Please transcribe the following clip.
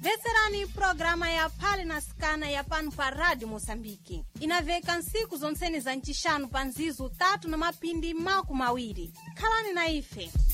Veterani programa ya Phale na Sikana ya pano pa Rádio Moçambique. Inaveka nsiku zonsene za nchishanu pa nzizu 3 na mapindi maku mawiri. Khalani na ife.